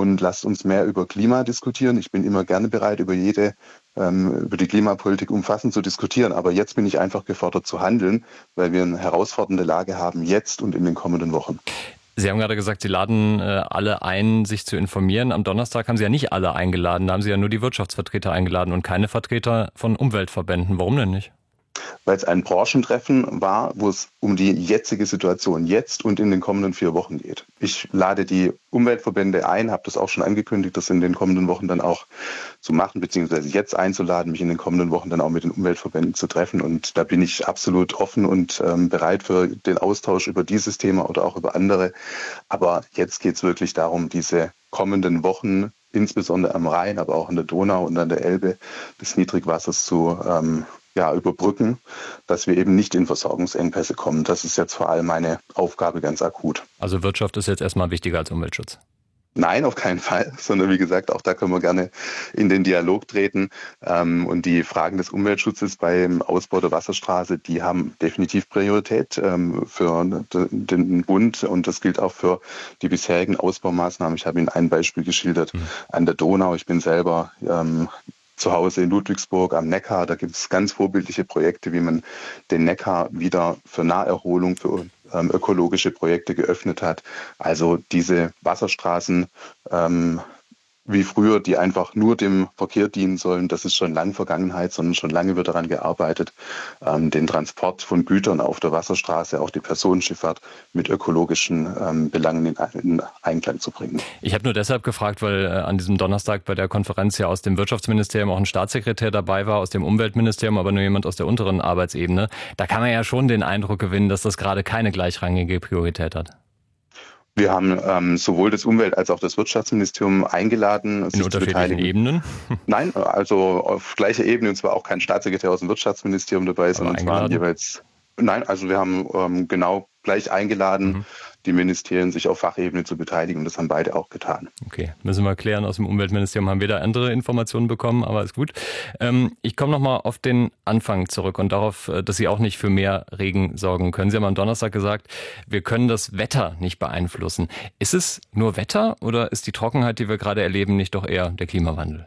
und lasst uns mehr über Klima diskutieren. Ich bin immer gerne bereit, über die Klimapolitik umfassend zu diskutieren. Aber jetzt bin ich einfach gefordert zu handeln, weil wir eine herausfordernde Lage haben, jetzt und in den kommenden Wochen. Sie haben gerade gesagt, Sie laden alle ein, sich zu informieren. Am Donnerstag haben Sie ja nicht alle eingeladen. Da haben Sie ja nur die Wirtschaftsvertreter eingeladen und keine Vertreter von Umweltverbänden. Warum denn nicht? Weil es ein Branchentreffen war, wo es um die jetzige Situation jetzt und in den kommenden 4 Wochen geht. Ich lade die Umweltverbände ein, habe das auch schon angekündigt, das in den kommenden Wochen dann auch zu machen, beziehungsweise jetzt einzuladen, mich in den kommenden Wochen dann auch mit den Umweltverbänden zu treffen. Und da bin ich absolut offen und bereit für den Austausch über dieses Thema oder auch über andere. Aber jetzt geht es wirklich darum, diese kommenden Wochen, insbesondere am Rhein, aber auch an der Donau und an der Elbe, des Niedrigwassers zu überbrücken, dass wir eben nicht in Versorgungsengpässe kommen. Das ist jetzt vor allem meine Aufgabe ganz akut. Also Wirtschaft ist jetzt erstmal wichtiger als Umweltschutz? Nein, auf keinen Fall, sondern wie gesagt, auch da können wir gerne in den Dialog treten. Und die Fragen des Umweltschutzes beim Ausbau der Wasserstraße, die haben definitiv Priorität für den Bund und das gilt auch für die bisherigen Ausbaumaßnahmen. Ich habe Ihnen ein Beispiel geschildert an der Donau. Ich bin selber zu Hause in Ludwigsburg am Neckar. Da gibt es ganz vorbildliche Projekte, wie man den Neckar wieder für Naherholung, für ökologische Projekte geöffnet hat. Also diese Wasserstraßen wie früher, die einfach nur dem Verkehr dienen sollen, das ist schon lange Vergangenheit, sondern schon lange wird daran gearbeitet, den Transport von Gütern auf der Wasserstraße, auch die Personenschifffahrt mit ökologischen Belangen in Einklang zu bringen. Ich habe nur deshalb gefragt, weil an diesem Donnerstag bei der Konferenz ja aus dem Wirtschaftsministerium auch ein Staatssekretär dabei war, aus dem Umweltministerium, aber nur jemand aus der unteren Arbeitsebene. Da kann man ja schon den Eindruck gewinnen, dass das gerade keine gleichrangige Priorität hat. Wir haben sowohl das Umwelt- als auch das Wirtschaftsministerium eingeladen, sich zu beteiligen. In unterschiedlichen Ebenen? Nein, also auf gleicher Ebene, und zwar auch kein Staatssekretär aus dem Wirtschaftsministerium dabei, sondern es waren jeweils... Nein, also wir haben genau gleich eingeladen, die Ministerien sich auf Fachebene zu beteiligen und das haben beide auch getan. Okay, müssen wir klären. Aus dem Umweltministerium haben wir da andere Informationen bekommen, aber ist gut. Ich komme nochmal auf den Anfang zurück und darauf, dass Sie auch nicht für mehr Regen sorgen können. Sie haben am Donnerstag gesagt, wir können das Wetter nicht beeinflussen. Ist es nur Wetter oder ist die Trockenheit, die wir gerade erleben, nicht doch eher der Klimawandel?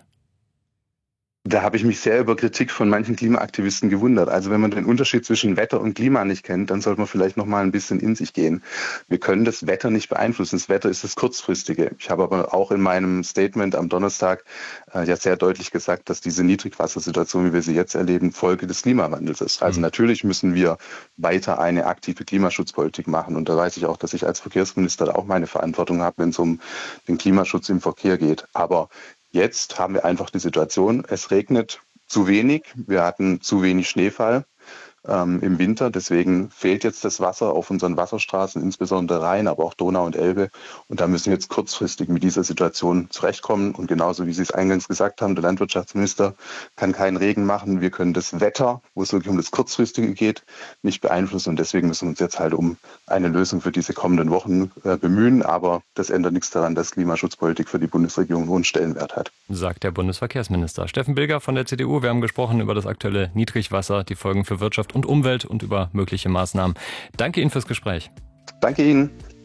Da habe ich mich sehr über Kritik von manchen Klimaaktivisten gewundert. Also wenn man den Unterschied zwischen Wetter und Klima nicht kennt, dann sollte man vielleicht noch mal ein bisschen in sich gehen. Wir können das Wetter nicht beeinflussen. Das Wetter ist das Kurzfristige. Ich habe aber auch in meinem Statement am Donnerstag sehr deutlich gesagt, dass diese Niedrigwassersituation, wie wir sie jetzt erleben, Folge des Klimawandels ist. Also natürlich müssen wir weiter eine aktive Klimaschutzpolitik machen. Und da weiß ich auch, dass ich als Verkehrsminister auch meine Verantwortung habe, wenn es um den Klimaschutz im Verkehr geht. Aber jetzt haben wir einfach die Situation, es regnet zu wenig, wir hatten zu wenig Schneefall im Winter, deswegen fehlt jetzt das Wasser auf unseren Wasserstraßen, insbesondere Rhein, aber auch Donau und Elbe. Und da müssen wir jetzt kurzfristig mit dieser Situation zurechtkommen. Und genauso wie Sie es eingangs gesagt haben, der Landwirtschaftsminister kann keinen Regen machen. Wir können das Wetter, wo es wirklich um das Kurzfristige geht, nicht beeinflussen. Und deswegen müssen wir uns jetzt halt um eine Lösung für diese kommenden Wochen bemühen. Aber das ändert nichts daran, dass Klimaschutzpolitik für die Bundesregierung einen hohen Stellenwert hat. Sagt der Bundesverkehrsminister. Steffen Bilger von der CDU. Wir haben gesprochen über das aktuelle Niedrigwasser, die Folgen für Wirtschaft und Umwelt und über mögliche Maßnahmen. Danke Ihnen fürs Gespräch. Danke Ihnen.